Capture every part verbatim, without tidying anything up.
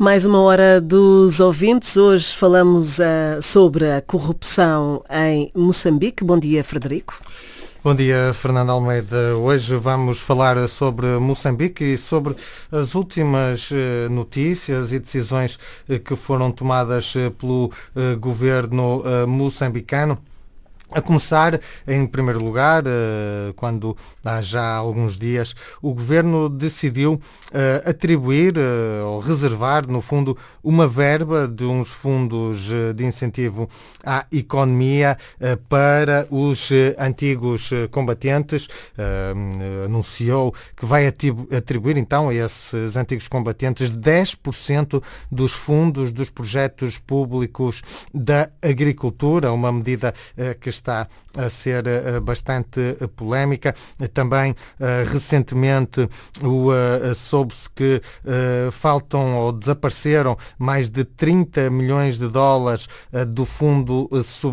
Mais uma hora dos ouvintes. Hoje falamos uh, sobre a corrupção em Moçambique. Bom dia, Frederico. Bom dia, Fernando Almeida. Hoje vamos falar sobre Moçambique e sobre as últimas notícias e decisões que foram tomadas pelo governo moçambicano. A começar, em primeiro lugar, quando há já alguns dias, o Governo decidiu atribuir ou reservar, no fundo, uma verba de uns fundos de incentivo à economia para os antigos combatentes. Anunciou que vai atribuir, então, a esses antigos combatentes dez por cento dos fundos dos projetos públicos da agricultura, uma medida que está está a ser bastante polémica. Também, recentemente, soube-se que faltam ou desapareceram mais de trinta milhões de dólares do Fundo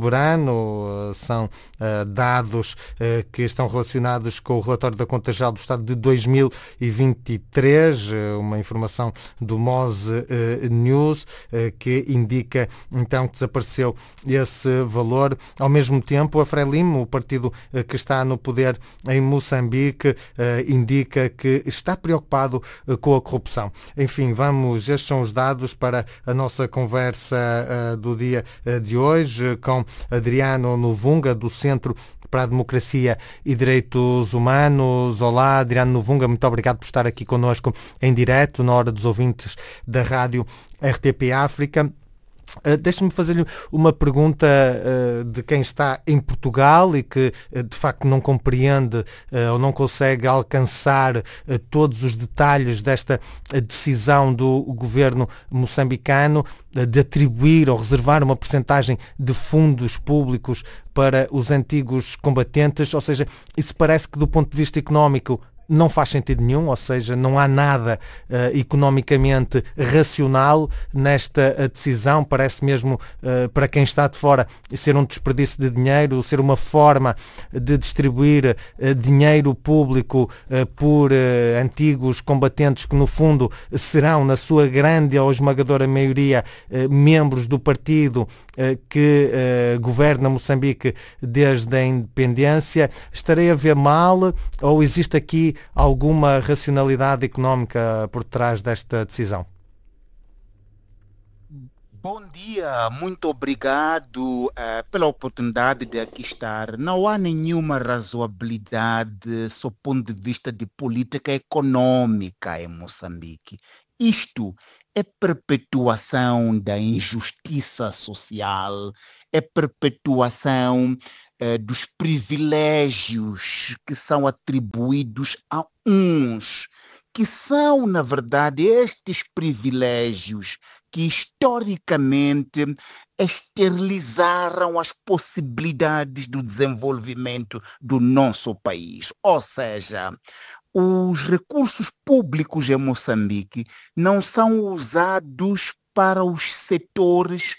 Soberano. São dados que estão relacionados com o relatório da Conta Geral do Estado de dois mil e vinte e três, uma informação do Moze News, que indica, então, que desapareceu esse valor. Ao mesmo tempo, a Frelimo, o partido que está no poder em Moçambique, indica que está preocupado com a corrupção. Enfim, vamos, estes são os dados para a nossa conversa do dia de hoje com Adriano Novunga, do Centro para a Democracia e Direitos Humanos. Olá, Adriano Novunga, muito obrigado por estar aqui connosco em direto, na hora dos ouvintes da rádio R T P África. Uh, Deixe-me fazer-lhe uma pergunta uh, de quem está em Portugal e que uh, de facto não compreende uh, ou não consegue alcançar uh, todos os detalhes desta uh, decisão do governo moçambicano uh, de atribuir ou reservar uma percentagem de fundos públicos para os antigos combatentes. Ou seja, isso parece que do ponto de vista económico não faz sentido nenhum, ou seja, não há nada uh, economicamente racional nesta uh, decisão. Parece mesmo, uh, para quem está de fora, ser um desperdício de dinheiro, ser uma forma de distribuir uh, dinheiro público uh, por uh, antigos combatentes que, no fundo, serão, na sua grande ou esmagadora maioria, uh, membros do partido uh, que uh, governa Moçambique desde a independência. Estarei a ver mal ou existe aqui alguma racionalidade económica por trás desta decisão? Bom dia, muito obrigado uh, pela oportunidade de aqui estar. Não há nenhuma razoabilidade sob o ponto de vista de política econômica em Moçambique. Isto é perpetuação da injustiça social, é perpetuação Uh, dos privilégios que são atribuídos a uns, que são, na verdade, estes privilégios que historicamente esterilizaram as possibilidades do desenvolvimento do nosso país. Ou seja, os recursos públicos em Moçambique não são usados para os setores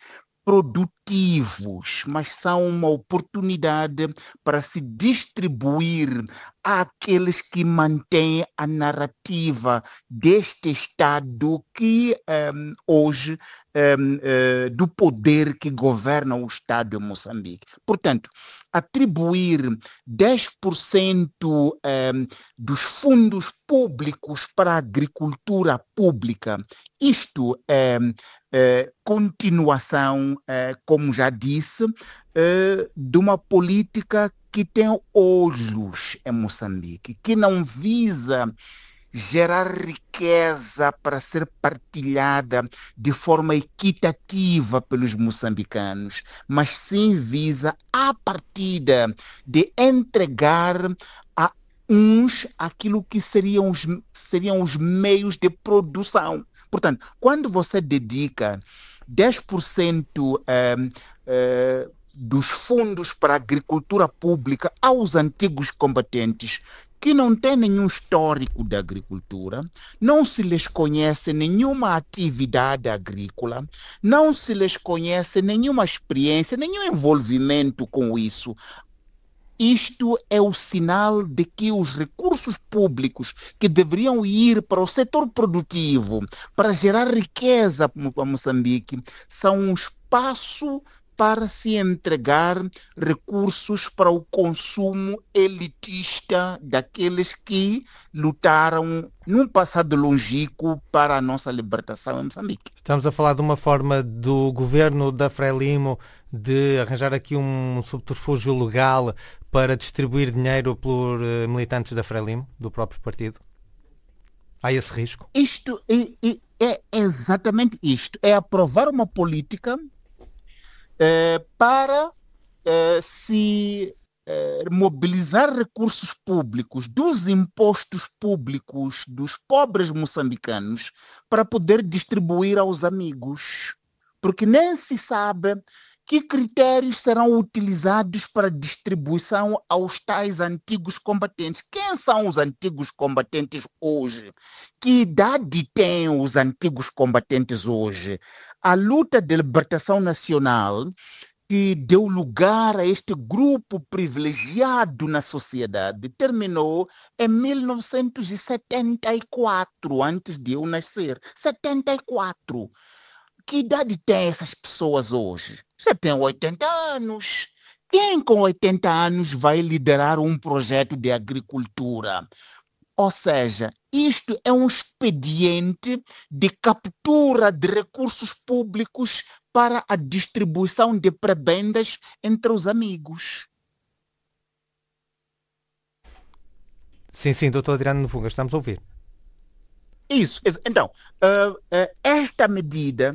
produtivos, mas são uma oportunidade para se distribuir àqueles que mantêm a narrativa deste Estado que um, hoje um, uh, do poder que governa o Estado de Moçambique. Portanto, atribuir dez por cento um, dos fundos públicos para a agricultura pública, isto é Uh, continuação, uh, como já disse, uh, de uma política que tem olhos em Moçambique, que não visa gerar riqueza para ser partilhada de forma equitativa pelos moçambicanos, mas sim visa, à partida, de entregar a uns aquilo que seriam os, seriam os meios de produção. Portanto, quando você dedica dez por cento um, uh, dos fundos para a agricultura pública aos antigos combatentes, que não têm nenhum histórico de agricultura, não se lhes conhece nenhuma atividade agrícola, não se lhes conhece nenhuma experiência, nenhum envolvimento com isso, isto é o sinal de que os recursos públicos que deveriam ir para o setor produtivo, para gerar riqueza para Moçambique, são um espaço para se entregar recursos para o consumo elitista daqueles que lutaram num passado longínquo para a nossa libertação em Moçambique. Estamos a falar de uma forma do governo da Frelimo de arranjar aqui um subterfúgio legal para distribuir dinheiro por militantes da Frelimo, do próprio partido? Há esse risco? Isto é, é, é exatamente isto. É aprovar uma política eh, para eh, se eh, mobilizar recursos públicos dos impostos públicos dos pobres moçambicanos para poder distribuir aos amigos. Porque nem se sabe que critérios serão utilizados para distribuição aos tais antigos combatentes. Quem são os antigos combatentes hoje? Que idade têm os antigos combatentes hoje? A luta de libertação nacional que deu lugar a este grupo privilegiado na sociedade terminou em mil novecentos e setenta e quatro, antes de eu nascer. setenta e quatro. Que idade têm essas pessoas hoje? Você tem oitenta anos. Quem com oitenta anos vai liderar um projeto de agricultura? Ou seja, isto é um expediente de captura de recursos públicos para a distribuição de prebendas entre os amigos. Sim, sim, doutor Adriano Nvunga, estamos a ouvir. Isso. Então, uh, uh, esta medida,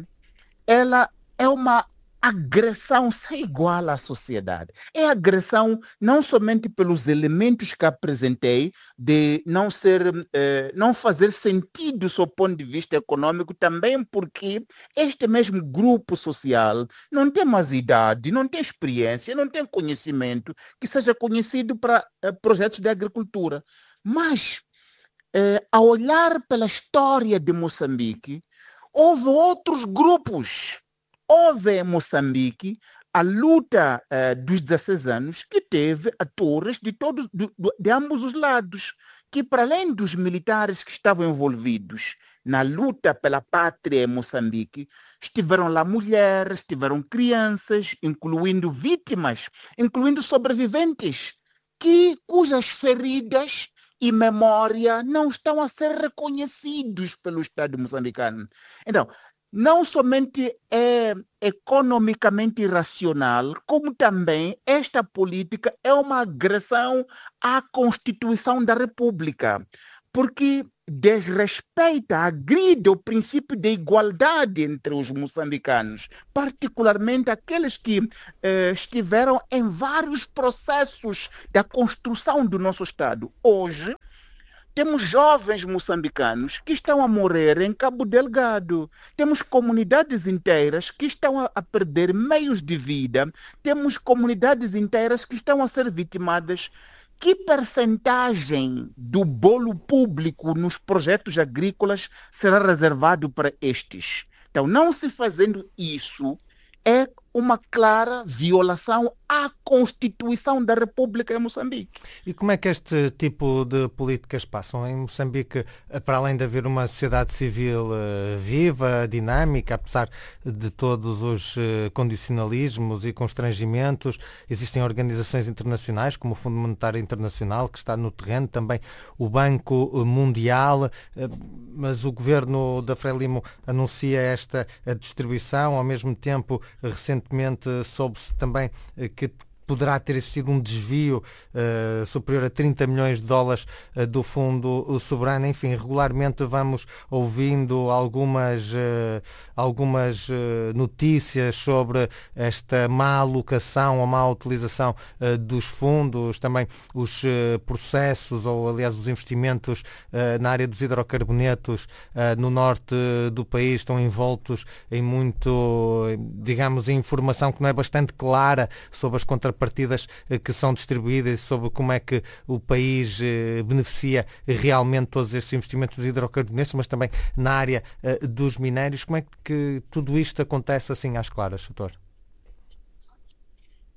ela é uma agressão sem igual à sociedade. É agressão não somente pelos elementos que apresentei, de não ser, eh, não fazer sentido do seu ponto de vista econômico, também porque este mesmo grupo social não tem mais idade, não tem experiência, não tem conhecimento que seja conhecido para eh, projetos de agricultura. Mas, eh, ao olhar pela história de Moçambique, houve outros grupos. Houve em Moçambique a luta eh, dos dezesseis anos que teve atores de, todos, de, de ambos os lados, que para além dos militares que estavam envolvidos na luta pela pátria em Moçambique, estiveram lá mulheres, estiveram crianças, incluindo vítimas, incluindo sobreviventes, que, cujas feridas e memória não estão a ser reconhecidos pelo Estado moçambicano. Então, não somente é economicamente irracional, como também esta política é uma agressão à Constituição da República, porque desrespeita, agride o princípio de igualdade entre os moçambicanos, particularmente aqueles que eh, estiveram em vários processos da construção do nosso Estado. Hoje, temos jovens moçambicanos que estão a morrer em Cabo Delgado. Temos comunidades inteiras que estão a, a perder meios de vida. Temos comunidades inteiras que estão a ser vitimadas. Que percentagem do bolo público nos projetos agrícolas será reservado para estes? Então, não se fazendo isso, é uma clara violação à Constituição da República em Moçambique. E como é que este tipo de políticas passam? Em Moçambique, para além de haver uma sociedade civil uh, viva, dinâmica, apesar de todos os uh, condicionalismos e constrangimentos, existem organizações internacionais, como o Fundo Monetário Internacional, que está no terreno, também o Banco Mundial, uh, mas o governo da Frelimo anuncia esta distribuição, ao mesmo tempo, recentemente, soube-se também que poderá ter existido um desvio uh, superior a trinta milhões de dólares uh, do Fundo Soberano. Enfim, regularmente vamos ouvindo algumas, uh, algumas uh, notícias sobre esta má alocação ou má utilização uh, dos fundos, também os uh, processos ou, aliás, os investimentos uh, na área dos hidrocarbonetos uh, no norte do país estão envoltos em muito, digamos, informação que não é bastante clara sobre as contrapartidas partidas que são distribuídas e sobre como é que o país beneficia realmente todos estes investimentos dos hidrocarbonetos, mas também na área dos minérios. Como é que tudo isto acontece assim às claras, doutor?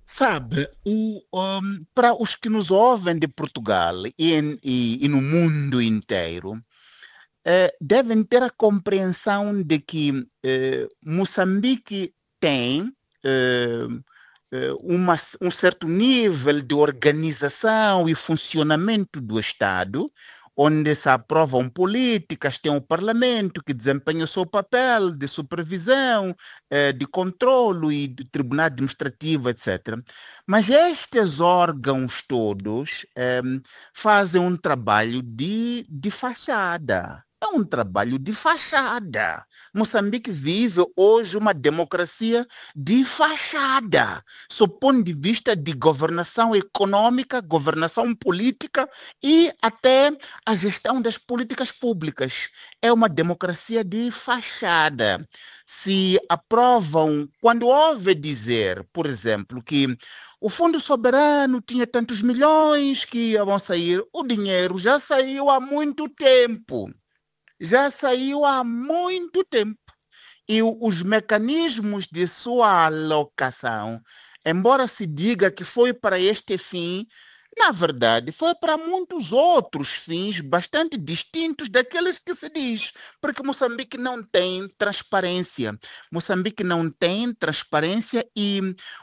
Sabe, o, um, para os que nos ouvem de Portugal e, em- e- e no mundo inteiro, eh, devem ter a compreensão de que eh, Moçambique tem eh, eh, uma- um certo nível de organização e funcionamento do Estado, onde se aprovam políticas, tem um parlamento que desempenha o seu papel de supervisão, eh, de controlo e de tribunal administrativo, etcétera. Mas estes órgãos todos em, fazem um trabalho de, de fachada. É um trabalho de fachada. Moçambique vive hoje uma democracia de fachada, sob o ponto de vista de governação econômica, governação política e até a gestão das políticas públicas. É uma democracia de fachada. Se aprovam, quando houve dizer, por exemplo, que o Fundo Soberano tinha tantos milhões que iam sair, o dinheiro já saiu há muito tempo. Já saiu há muito tempo. E o- os mecanismos de sua alocação, embora se diga que foi para este fim, na verdade, foi para muitos outros fins bastante distintos daqueles que se diz, porque Moçambique não tem transparência. Moçambique não tem transparência e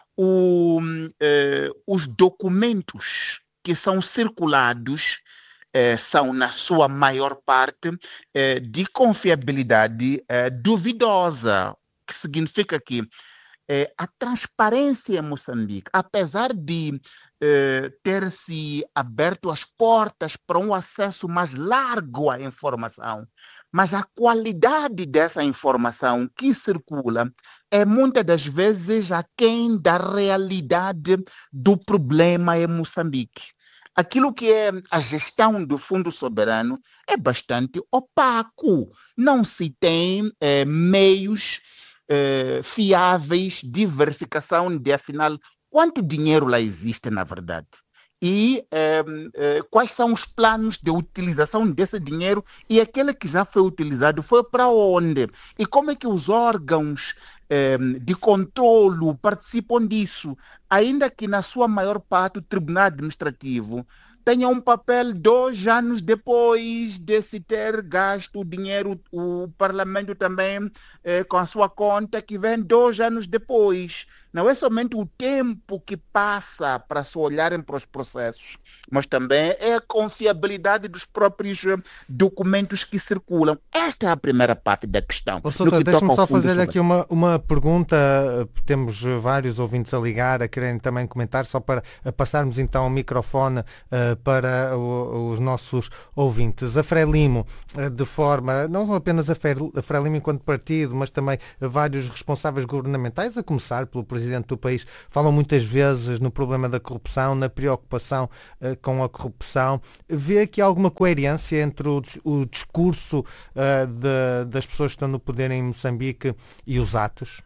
o, eh, os documentos que são circulados eh, são, na sua maior parte, eh, de confiabilidade eh, duvidosa, o que significa que eh, a transparência em Moçambique, apesar de eh, ter se aberto as portas para um acesso mais largo à informação, mas a qualidade dessa informação que circula é muitas das vezes aquém da realidade do problema em Moçambique. Aquilo que é a gestão do Fundo Soberano é bastante opaco. Não se tem eh, meios eh, fiáveis de verificação de, afinal, quanto dinheiro lá existe, na verdade. E eh, eh, quais são os planos de utilização desse dinheiro e aquele que já foi utilizado foi para onde? E como é que os órgãos eh, de controlo participam disso? Ainda que na sua maior parte o Tribunal Administrativo tenha um papel dois anos depois de se ter gasto o dinheiro, o Parlamento também eh, com a sua conta, que vem dois anos depois. Não é somente o tempo que passa para se olharem para os processos, mas também é a confiabilidade dos próprios eh, documentos que circulam. Esta é a primeira parte da questão. Ô, No Soutor, que toca deixa-me ao só Fundo fazer aqui Soberano. uma, uma pergunta. Temos vários ouvintes a ligar, a quererem também comentar, só para passarmos então o microfone uh, para o, os nossos ouvintes. A Frelimo, uh, de forma, não apenas a, Fer, a Frelimo enquanto partido, mas também vários responsáveis governamentais, a começar pelo presidente do país, falam muitas vezes no problema da corrupção, na preocupação uh, com a corrupção. Vê aqui alguma coerência entre o, o discurso uh, de, das pessoas que estão no poder em Moçambique e os atos?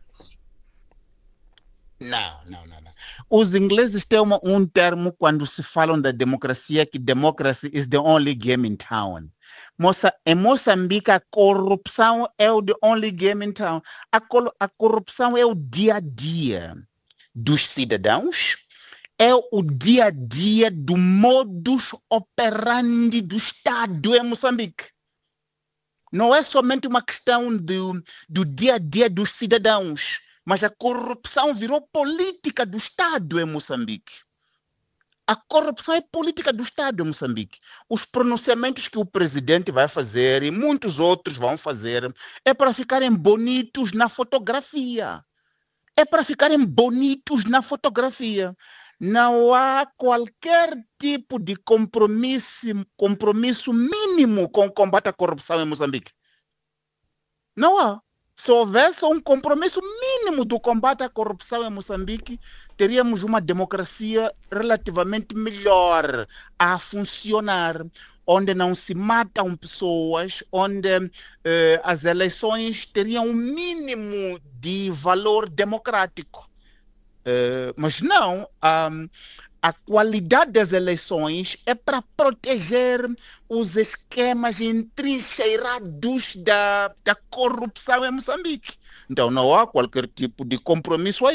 Não, não, não, não. Os ingleses têm uma, um termo quando se falam da democracia, que democracy is the only game in town. Moça, em Moçambique, a corrupção é o the only game in town. A, col- a corrupção é o dia a dia dos cidadãos, é o dia a dia do modus operandi do Estado em Moçambique. Não é somente uma questão do, do dia a dia dos cidadãos, mas a corrupção virou política do Estado em Moçambique. A corrupção é política do Estado em Moçambique. Os pronunciamentos que o presidente vai fazer e muitos outros vão fazer é para ficarem bonitos na fotografia. É para ficarem bonitos na fotografia. Não há qualquer tipo de compromisso, compromisso mínimo com o combate à corrupção em Moçambique. Não há. Se houvesse um compromisso mínimo do combate à corrupção em Moçambique, teríamos uma democracia relativamente melhor a funcionar, onde não se matam pessoas, onde eh, as eleições teriam um mínimo de valor democrático. Eh, mas não, a, a qualidade das eleições é para proteger os esquemas entrincheirados da, da corrupção em Moçambique. Então não há qualquer tipo de compromisso aí.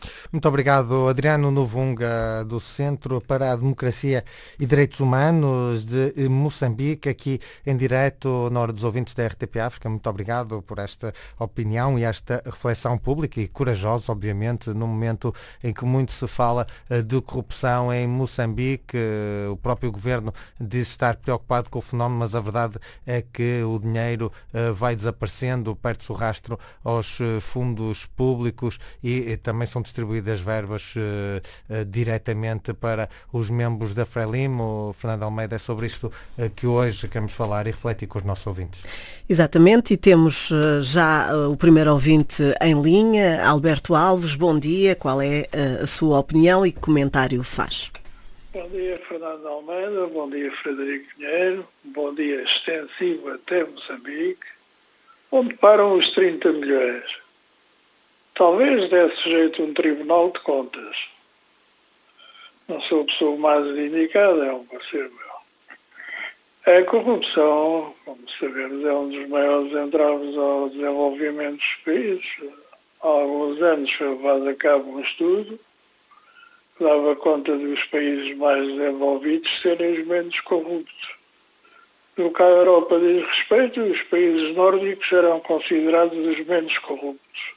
Muito obrigado, Adriano Novunga, do Centro para a Democracia e Direitos Humanos de Moçambique, aqui em direto na Hora dos Ouvintes da R T P África. Muito obrigado por esta opinião e esta reflexão pública e corajosa, obviamente, no momento em que muito se fala de corrupção em Moçambique. O próprio governo diz estar preocupado com o fenómeno, mas a verdade é que o dinheiro vai desaparecendo, perde-se o rastro aos fundos públicos e também são distribuídas verbas uh, uh, diretamente para os membros da Frelimo. Fernando Almeida, é sobre isto uh, que hoje queremos falar e refletir com os nossos ouvintes. Exatamente, e temos uh, já uh, o primeiro ouvinte em linha, Alberto Alves. Bom dia, qual é uh, a sua opinião e que comentário faz? Bom dia, Fernando Almeida, bom dia, Frederico Pinheiro, bom dia extensivo até Moçambique, onde param os trinta milhões. Talvez desse jeito um tribunal de contas. Não sou a pessoa mais indicada, é um parceiro meu. A corrupção, como sabemos, é um dos maiores entraves ao desenvolvimento dos países. Há alguns anos foi levado a cabo um estudo que dava conta dos países mais desenvolvidos serem os menos corruptos. No que a Europa diz respeito, os países nórdicos eram considerados os menos corruptos.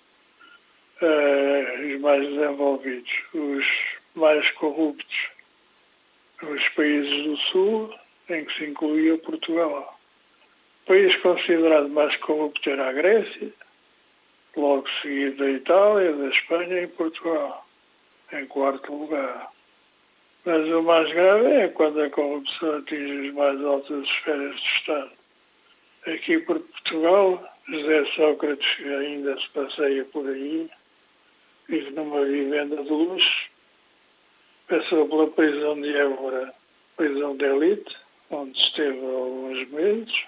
Uh, os mais desenvolvidos, os mais corruptos, os países do Sul, em que se incluía Portugal. O país considerado mais corrupto era a Grécia, logo seguido da Itália, da Espanha e Portugal, em quarto lugar. Mas o mais grave é quando a corrupção atinge as mais altas esferas do Estado. Aqui por Portugal, José Sócrates ainda se passeia por aí, vive numa vivenda de luxo, passou pela prisão de Évora, prisão de elite, onde esteve há alguns meses,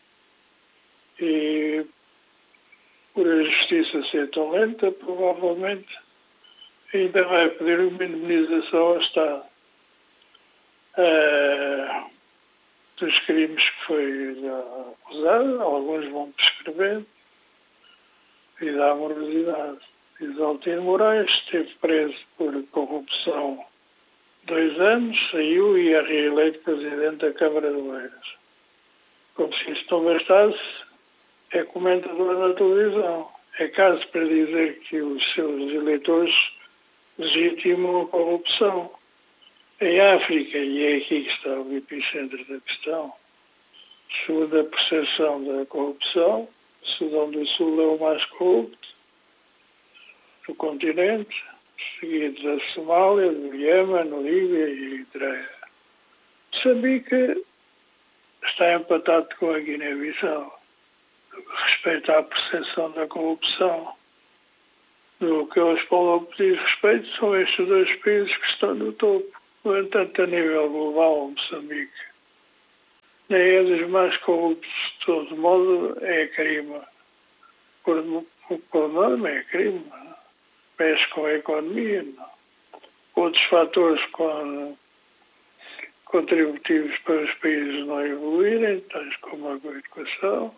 e por a justiça ser tão lenta, provavelmente ainda vai pedir uma indemnização ao Estado. Uh, dos crimes que foi acusado, alguns vão prescrevendo e dá morosidade. Isaltino Moraes esteve preso por corrupção dois anos, saiu e é reeleito presidente da Câmara de Oeiras. Como se isso não bastasse, é comentador na televisão. É caso para dizer que os seus eleitores legitimam a corrupção. Em África, e é aqui que está o epicentro da questão, segundo a percepção da corrupção, o Sudão do Sul é o mais corrupto do continente, seguidos da Somália, do Iêmen, do Líbia e Eritreia. Moçambique está empatado com a Guiné-Bissau, respeito à percepção da corrupção. No que aos povos diz respeito, são estes dois países que estão no topo. No entanto, a nível global, Moçambique nem é dos mais corruptos de todo modo, é crime. Por, por norma é crime. Mexe com a economia. Não. Outros fatores com, contributivos para os países não evoluírem, tais como a educação,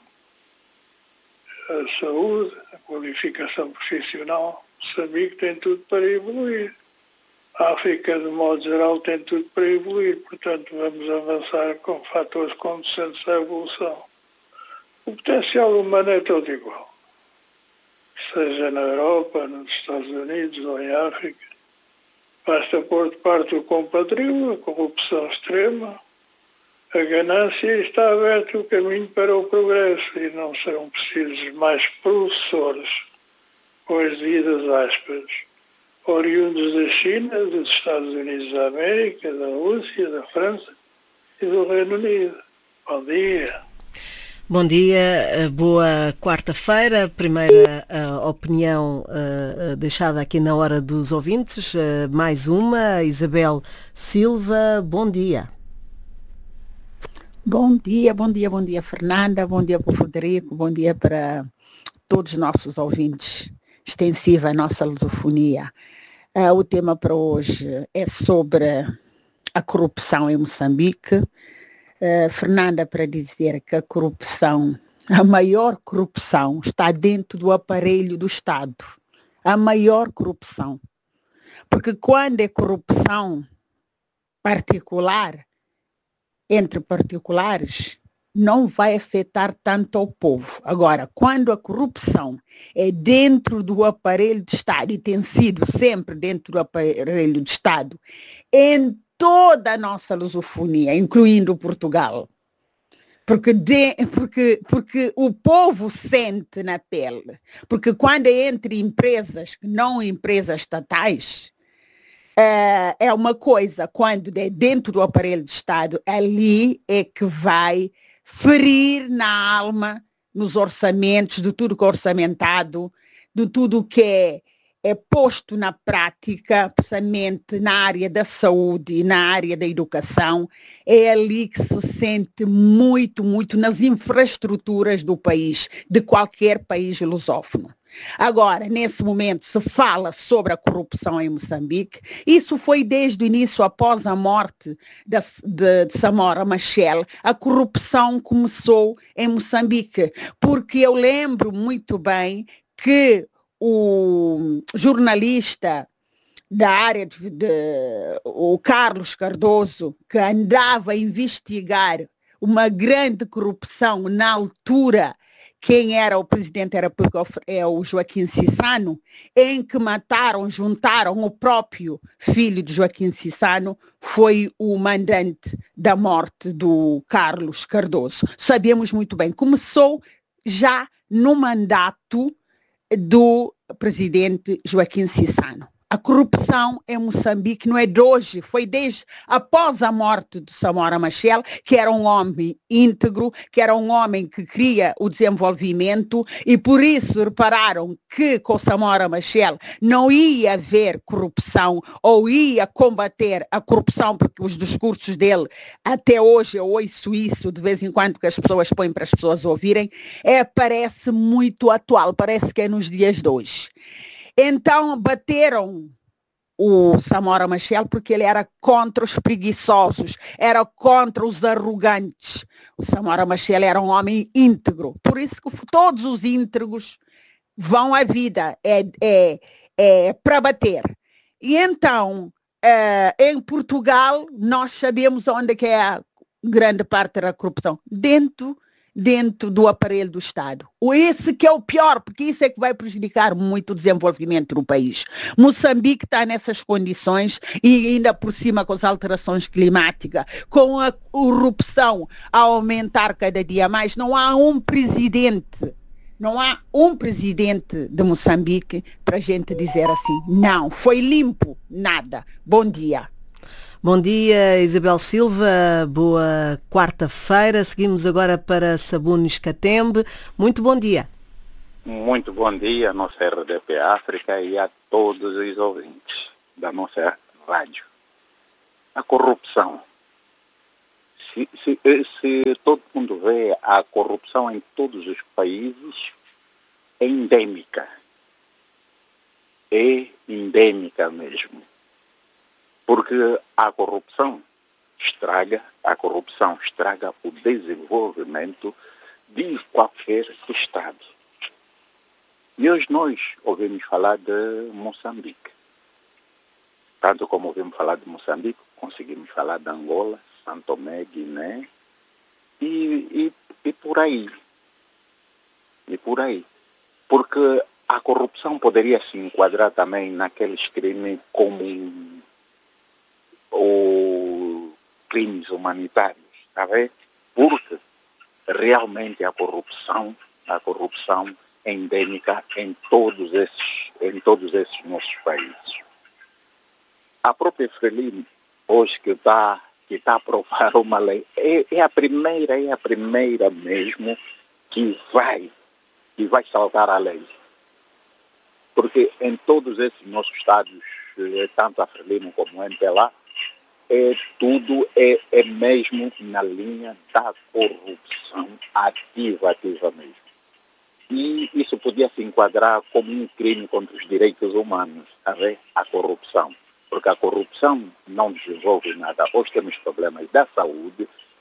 a saúde, a qualificação profissional. Moçambique tem tudo para evoluir. A África, de modo geral, tem tudo para evoluir. Portanto, vamos avançar com fatores conduzentes à evolução. O potencial humano é todo igual. Seja na Europa, nos Estados Unidos ou em África. Basta pôr de parte o compatriota, a corrupção extrema, a ganância, e está aberto o caminho para o progresso e não serão precisos mais professores, com as devidas aspas, oriundos da China, dos Estados Unidos da América, da Rússia, da França e do Reino Unido. Bom dia. Bom dia, boa quarta-feira. Primeira uh, opinião uh, deixada aqui na Hora dos Ouvintes. Uh, mais uma, Isabel Silva, bom dia. Bom dia, bom dia, bom dia, Fernanda, bom dia para o Frederico, bom dia para todos os nossos ouvintes. Extensiva a nossa lusofonia. Uh, o tema para hoje é sobre a corrupção em Moçambique. Uh, Fernanda, para dizer que a corrupção, a maior corrupção, está dentro do aparelho do Estado. a maior corrupção. Porque quando é corrupção particular, entre particulares, não vai afetar tanto ao povo. Agora, quando a corrupção é dentro do aparelho de Estado, e tem sido sempre dentro do aparelho de Estado, em toda a nossa lusofonia, incluindo Portugal, porque, de, porque, porque o povo sente na pele, porque quando é entre empresas, não empresas estatais, é, é uma coisa, quando é dentro do aparelho de Estado, ali é que vai ferir na alma, nos orçamentos, de tudo que é orçamentado, de tudo que é, é posto na prática, precisamente na área da saúde e na área da educação, é ali que se sente muito, muito nas infraestruturas do país, de qualquer país lusófono. Agora, nesse momento, se fala sobre a corrupção em Moçambique. Isso foi desde o início, após a morte de, de, de Samora Machel. A corrupção começou em Moçambique, porque eu lembro muito bem que o jornalista da área de, de o Carlos Cardoso, que andava a investigar uma grande corrupção na altura. Quem era o presidente era é o Joaquim Cissano, em que mataram, juntaram o próprio filho de Joaquim Cissano, foi o mandante da morte do Carlos Cardoso. Sabemos muito bem, começou já no mandato do presidente Joaquim Cissano. A corrupção em Moçambique não é de hoje, foi desde após a morte de Samora Machel, que era um homem íntegro, que era um homem que queria o desenvolvimento, e por isso repararam que com Samora Machel não ia haver corrupção ou ia combater a corrupção, porque os discursos dele, até hoje eu ouço isso de vez em quando que as pessoas põem para as pessoas ouvirem, é, parece muito atual, parece que é nos dias de hoje. Então bateram o Samora Machel porque ele era contra os preguiçosos, era contra os arrogantes. O Samora Machel era um homem íntegro, por isso que todos os íntegros vão à vida, é, é, é para bater. E então, é, em Portugal, nós sabemos onde que é a grande parte da corrupção, dentro dentro do aparelho do Estado. Esse que é o pior, porque isso é que vai prejudicar muito o desenvolvimento do país. Moçambique está nessas condições e ainda por cima com as alterações climáticas, com a corrupção a aumentar cada dia mais, não há um presidente, não há um presidente de Moçambique para a gente dizer assim, não, foi limpo, nada. Bom dia. Bom dia, Isabel Silva, boa quarta-feira. Seguimos agora para Sabunes Catembe. Muito bom dia. Muito bom dia, nossa R D P África e a todos os ouvintes da nossa rádio. A corrupção. Se, se, se todo mundo vê, a corrupção em todos os países é endêmica. É endêmica mesmo. Porque a corrupção estraga, a corrupção estraga o desenvolvimento de qualquer Estado. E hoje nós ouvimos falar de Moçambique. Tanto como ouvimos falar de Moçambique, conseguimos falar de Angola, São Tomé, Guiné e, e, e por aí. E por aí. Porque a corrupção poderia se enquadrar também naqueles crimes como ou crimes humanitários, tá vendo? Porque realmente a corrupção, a corrupção é endêmica em todos esses, em todos esses nossos países. A própria Frelimo, hoje que está que tá a aprovar uma lei, é, é a primeira, é a primeira mesmo que vai, que vai saltar a lei. Porque em todos esses nossos estados, tanto a Frelimo como o M P L A, É, tudo é, é mesmo na linha da corrupção ativa, ativa mesmo. E isso podia se enquadrar como um crime contra os direitos humanos, a, ver? A corrupção. Porque a corrupção não desenvolve nada. Hoje temos problemas da saúde,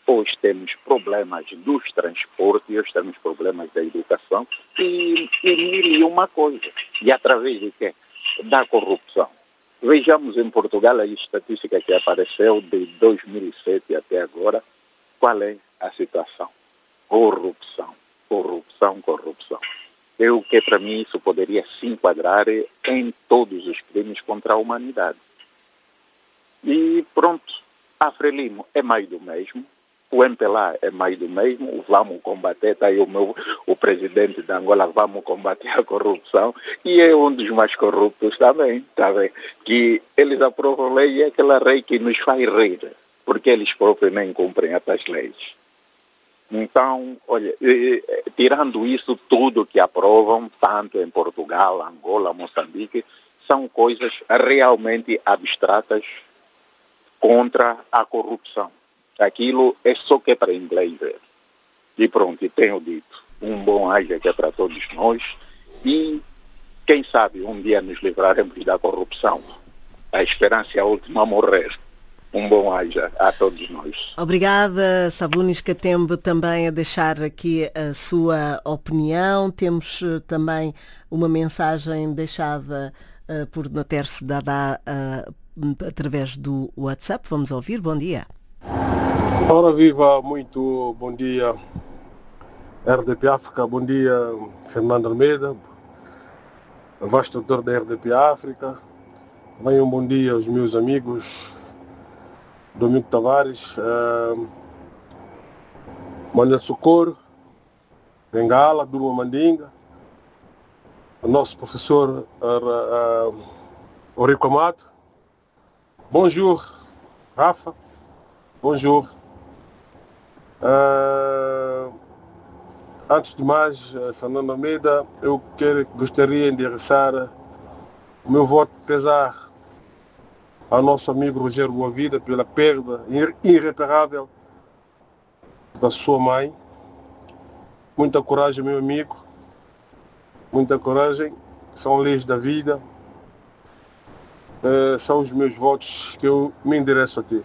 hoje temos problemas dos transportes, hoje temos problemas da educação e, e mil e uma coisa. E através de quê? Da corrupção. Vejamos em Portugal a estatística que apareceu de dois mil e sete até agora. Qual é a situação? Corrupção, corrupção, corrupção. Eu que para mim isso poderia se enquadrar em todos os crimes contra a humanidade. E pronto, a Frelimo é mais do mesmo, o M P L A é mais do mesmo, vamos combater, está aí o, meu, o presidente da Angola, vamos combater a corrupção, e é um dos mais corruptos também, tá bem? Que eles aprovam lei e é aquela lei que nos faz rir, porque eles próprios nem cumprem essas leis. Então, olha, tirando isso tudo que aprovam, tanto em Portugal, Angola, Moçambique, são coisas realmente abstratas contra a corrupção. Aquilo é só que é para inglês ver. E pronto, e tenho dito, um bom Aja que é para todos nós e quem sabe um dia nos livraremos da corrupção. A esperança é a última a morrer. Um bom Aja a todos nós. Obrigada, Sabunis Katembe, também a deixar aqui a sua opinião. Temos uh, também uma mensagem deixada uh, por Naterce Dada uh, através do WhatsApp. Vamos ouvir. Bom dia. Ora viva, muito bom dia R D P África, bom dia Fernando Almeida, vasto autor da R D P África. Venham um bom dia aos meus amigos Domingo Tavares, uh, Manuel Socorro, Bengala, Durma Mandinga, o nosso professor uh, uh, Eurico Amato. Bonjour, Rafa. Bonjour. Uh, antes de mais, Fernando Almeida, eu quero, gostaria de endereçar o meu voto de pesar ao nosso amigo Rogério Boavida pela perda irreparável da sua mãe. Muita coragem, meu amigo. Muita coragem. São leis da vida. Uh, são os meus votos que eu me endereço a ti.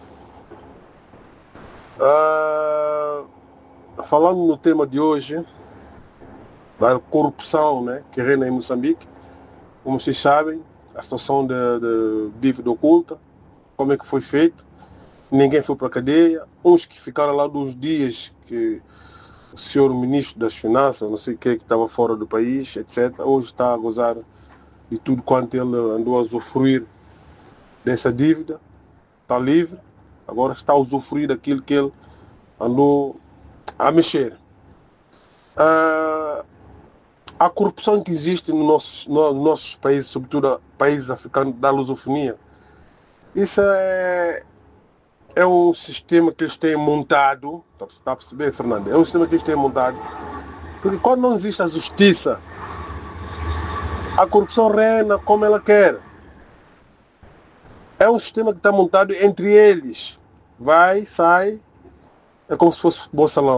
Uh, falando no tema de hoje, da corrupção, né, que reina em Moçambique, como vocês sabem, a situação de, de dívida oculta, como é que foi feito, ninguém foi para a cadeia, uns que ficaram lá dos dias que o senhor ministro das Finanças, não sei o que, que estava fora do país, etcétera, hoje está a gozar de tudo quanto ele andou a usufruir dessa dívida, está livre. Agora está a usufruir daquilo que ele andou a mexer. Uh, a corrupção que existe no nosso, no, nos nossos países, sobretudo países africanos da lusofonia, isso é, é um sistema que eles têm montado, está a perceber, Fernando? É um sistema que eles têm montado, porque quando não existe a justiça, a corrupção reina como ela quer. É um sistema que está montado entre eles. Vai, sai, é como se fosse futebol salão.